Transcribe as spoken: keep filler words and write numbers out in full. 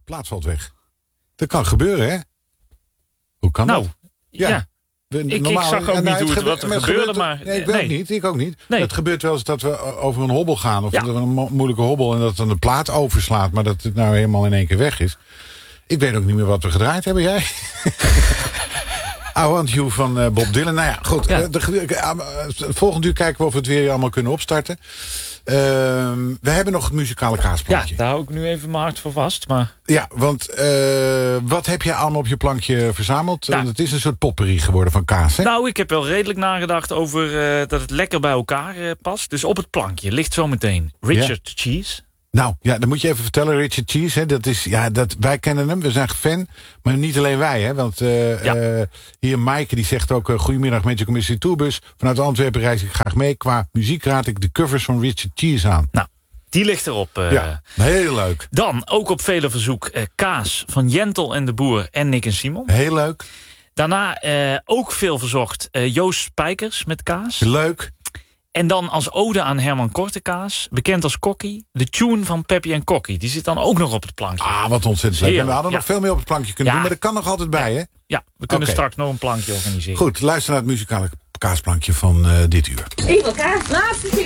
plaat valt weg. Dat kan gebeuren, hè? Hoe kan Nou, dat? ja. We, Ik, normaal, ik zag ook en, niet nou, hoe het, gebe- wat er maar gebeurde, gebeurt- maar... Nee, ik weet nee. ook niet. Ik ook niet. Nee. Het gebeurt wel eens dat we over een hobbel gaan. Of Ja. dat we een mo- moeilijke hobbel en dat dan de plaat overslaat. Maar dat het nou helemaal in één keer weg is. Ik weet ook niet meer wat we gedraaid hebben. Jij? I Want You van uh, Bob Dylan. Nou ja, goed. Ja. Uh, de, uh, uh, volgend uur kijken we of we het weer allemaal kunnen opstarten. Uh, we hebben nog het muzikale Ja, kaasplankje. daar hou ik nu even mijn hart voor vast. Maar Ja, want uh, wat heb je allemaal op je plankje verzameld? Ja. Uh, het is een soort potpourri geworden van kaas, hè? nou, ik heb wel redelijk nagedacht over uh, dat het lekker bij elkaar uh, past. Dus op het plankje ligt zometeen Richard Cheese. Nou, ja, dan moet je even vertellen, Richard Cheese. Hè, dat is, ja, dat, wij kennen hem, we zijn fan. Maar niet alleen wij, hè. Want uh, Ja. uh, hier Maaike, die zegt ook... Uh, goedemiddag met je commissie Tourbus. Vanuit Antwerpen reis ik graag mee. Qua muziek raad ik de covers van Richard Cheese aan. Nou, die ligt erop. Uh, Ja, heel leuk. Dan, ook op vele verzoek, uh, Kaas van Jentel en de Boer en Nick en Simon. Heel leuk. Daarna uh, ook veel verzocht uh, Joost Spijkers met Kaas. Leuk. En dan als ode aan Herman Kortekaas, bekend als Kokkie, de tune van Peppy en Kokkie. Die zit dan ook nog op het plankje. Ah, wat ontzettend leuk. En we hadden Ja. nog veel meer op het plankje kunnen Ja. doen. Maar dat kan nog altijd bij, hè? Ja, we kunnen Oké. straks nog een plankje organiseren. Goed, luister naar het muzikale kaasplankje van uh, dit uur. Even kaas, laatste keer.